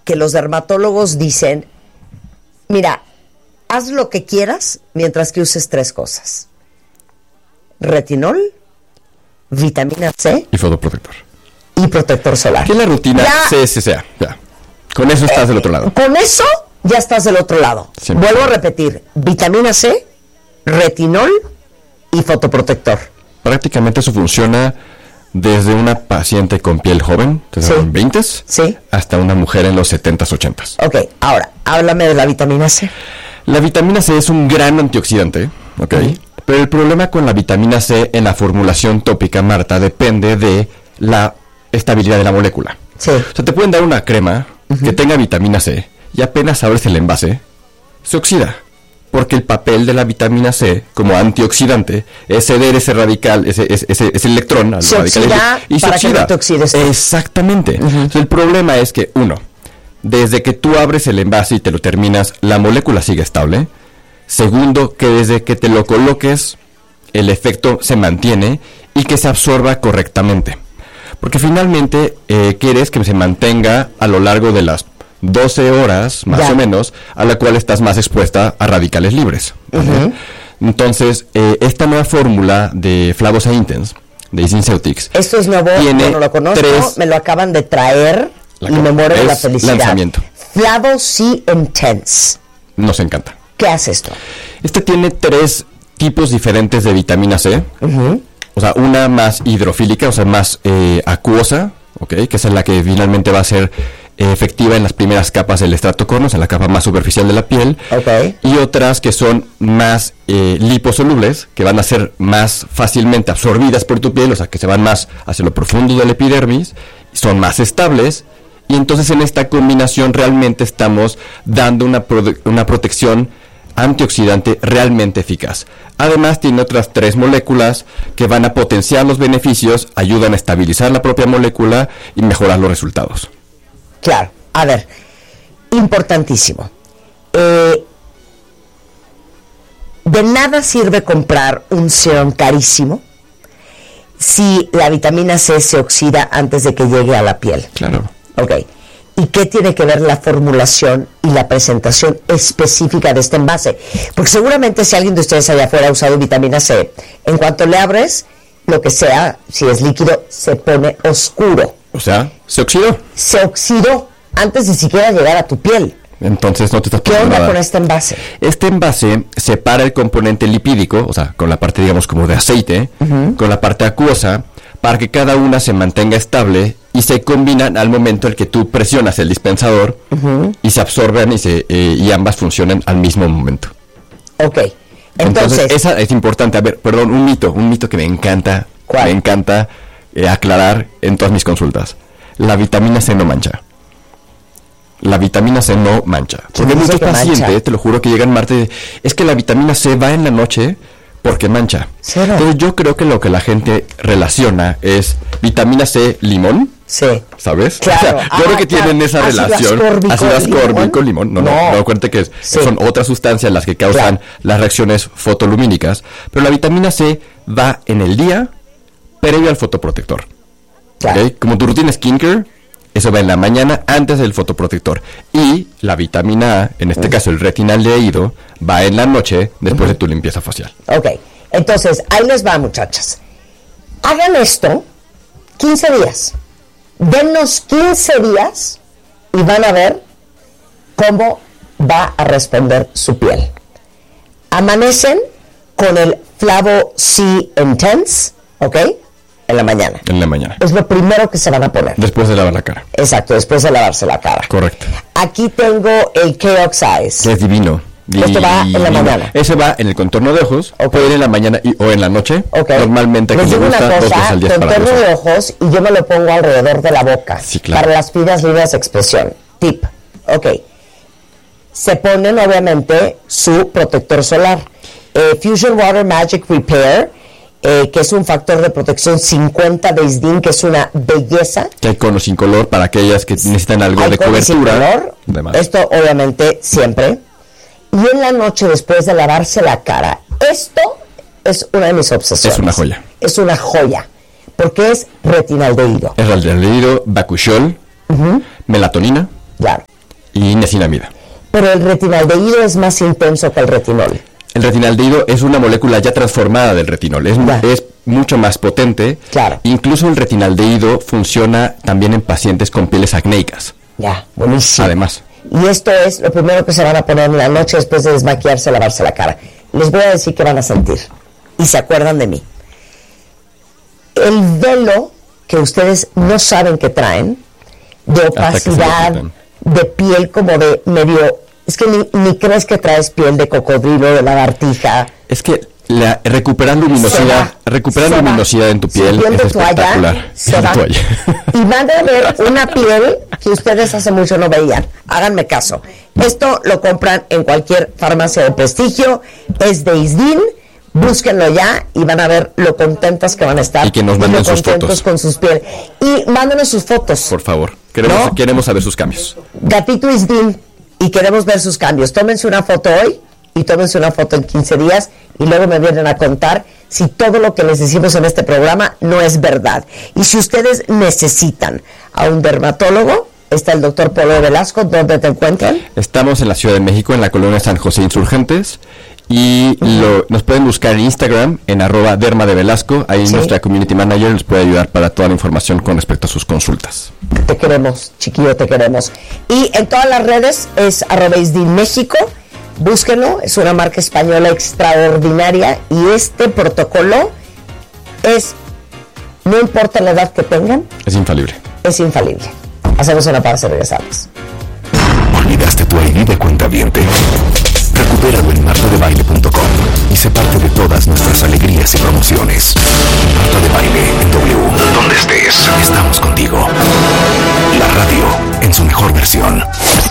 que los dermatólogos dicen, mira, haz lo que quieras mientras que uses 3 cosas: retinol, vitamina C y fotoprotector. Y protector solar. ¿Qué es la rutina CSCA? Ya. Con eso estás del otro lado. Con eso ya estás del otro lado. Siempre. Vuelvo a repetir, vitamina C, retinol y fotoprotector. Prácticamente eso funciona desde una paciente con piel joven, desde los 20s, hasta una mujer en los 70s, 80s. Ok, ahora, háblame de la vitamina C. La vitamina C es un gran antioxidante, ¿ok? Pero el problema con la vitamina C en la formulación tópica, Marta, depende de la estabilidad de la molécula. Sí. O sea, te pueden dar una crema que tenga vitamina C y apenas abres el envase, se oxida. Porque el papel de la vitamina C como antioxidante es ceder ese radical, ese electrón al radical y se oxida. Que no te oxides. Exactamente. Entonces, el problema es que, uno, desde que tú abres el envase y te lo terminas, la molécula sigue estable. Segundo, que desde que te lo coloques, el efecto se mantiene y que se absorba correctamente. Porque finalmente quieres que se mantenga a lo largo de las 12 horas, más o menos, a la cual estás más expuesta a radicales libres. Entonces, esta nueva fórmula de Flavosa Intense, de SkinCeuticals. Esto es nuevo, yo no lo conozco, me lo acaban de traer y me muero de la felicidad. Lanzamiento. Flavosa Intense. Nos encanta. ¿Qué hace esto? Este tiene 3 tipos diferentes de vitamina C. O sea, una más hidrofílica, o sea, más acuosa, ¿ok? Que es la que finalmente va a ser efectiva en las primeras capas del estrato corneoso, en la capa más superficial de la piel. Y otras que son más liposolubles, que van a ser más fácilmente absorbidas por tu piel, o sea, que se van más hacia lo profundo del epidermis, son más estables. Y entonces en esta combinación realmente estamos dando una protección antioxidante realmente eficaz. Además tiene otras 3 moléculas que van a potenciar los beneficios, ayudan a estabilizar la propia molécula y mejorar los resultados. Claro, a ver, importantísimo. De nada sirve comprar un serum carísimo si la vitamina C se oxida antes de que llegue a la piel. Claro. Ok. ¿Y qué tiene que ver la formulación y la presentación específica de este envase? Porque seguramente si alguien de ustedes allá afuera ha usado vitamina C, en cuanto le abres, lo que sea, si es líquido, se pone oscuro. O sea, ¿se oxidó? Se oxidó antes de siquiera llegar a tu piel. Entonces no te estás poniendo nada. ¿Qué onda con este envase? Este envase separa el componente lipídico, o sea, con la parte, digamos, como de aceite, con la parte acuosa, para que cada una se mantenga estable y se combinan al momento en que tú presionas el dispensador y se absorben y ambas funcionan al mismo momento. Ok. Entonces esa es importante. A ver, perdón, un mito que me encanta. ¿Cuál? Me encanta aclarar en todas mis consultas. La vitamina C no mancha. La vitamina C no mancha. Porque muchos pacientes, te lo juro, que llegan martes, es que la vitamina C va en la noche porque mancha. ¿Cero? Entonces yo creo que lo que la gente relaciona es vitamina C, limón. Sí. ¿Sabes? Claro. O sea, yo creo que tienen esa relación. Ácido ascórbico, limón. No, acuérdate que son otras sustancias las que causan las reacciones fotolumínicas. Pero la vitamina C va en el día previo al fotoprotector. Claro. ¿Okay? Como tu rutina skincare, eso va en la mañana antes del fotoprotector. Y la vitamina A, en este caso el retinaldehído, va en la noche después de tu limpieza facial. Ok. Entonces, ahí les va, muchachas. Hagan esto 15 días. Denos 15 días y van a ver cómo va a responder su piel. Amanecen con el Flavosa Intense, ¿ok? En la mañana. En la mañana. Es lo primero que se van a poner. Después de lavar la cara. Exacto, después de lavarse la cara. Correcto. Aquí tengo el K-Oxize. Que es divino. Esto va en la mañana. Ese va en el contorno de ojos, puede ir en la mañana o en la noche. Okay. Normalmente aquí me gusta 2 veces al día para contorno de ojos, y yo me lo pongo alrededor de la boca. Sí, claro. Para las fibras libres de expresión. Tip. Ok. Se ponen obviamente su protector solar. Fusion Water Magic Repair, que es un factor de protección 50 de ISDIN, que es una belleza. Que hay con o sin color para aquellas que necesitan algo de cobertura. Sin color. Esto obviamente siempre. Y en la noche, después de lavarse la cara, esto es una de mis obsesiones. Es una joya. Es una joya, porque es retinaldehído. Es retinaldehído, bakuchiol, melatonina. Claro. y niacinamida. Pero el retinaldehído es más intenso que el retinol. El retinaldehído es una molécula ya transformada del retinol, es mucho más potente. Claro. Incluso el retinaldehído funciona también en pacientes con pieles acnéicas. Ya, buenísimo. Además. Y esto es lo primero que se van a poner en la noche después de desmaquillarse, lavarse la cara. Les voy a decir qué van a sentir. Y se acuerdan de mí. El velo que ustedes no saben que traen, de opacidad, de piel como de medio... Es que ni crees que traes piel de cocodrilo, de lagartija. Es que recuperar luminosidad en tu piel es espectacular. Y van a ver una piel que ustedes hace mucho no veían. Háganme caso. Esto lo compran en cualquier farmacia de prestigio. Es de Isdin. Búsquenlo ya y van a ver lo contentas que van a estar. Y que nos manden sus fotos. Con sus piel. Y mándenos sus fotos. Por favor. Queremos saber sus cambios. Gatito Isdin. Y queremos ver sus cambios. Tómense una foto hoy y tómense una foto en 15 días y luego me vienen a contar si todo lo que les decimos en este programa no es verdad. Y si ustedes necesitan a un dermatólogo, está el doctor Polo Velasco. ¿Dónde te encuentran? Estamos en la Ciudad de México, en la colonia San José Insurgentes. Y nos pueden buscar en Instagram, en @dermadevelasco. Ahí nuestra community manager les puede ayudar para toda la información con respecto a sus consultas. Te queremos, chiquillo, te queremos. Y en todas las redes es @isdinmexico. Búsquenlo, es una marca española extraordinaria. Y este protocolo no importa la edad que tengan. Es infalible. Es infalible. Hacemos una pausa y regresamos. ¿Olvidaste tu ID de cuentaviente? Recupéralo en martadebaile.com y sé parte de todas nuestras alegrías y promociones. Marta de Baile en W. Donde estés, estamos contigo. La radio en su mejor versión.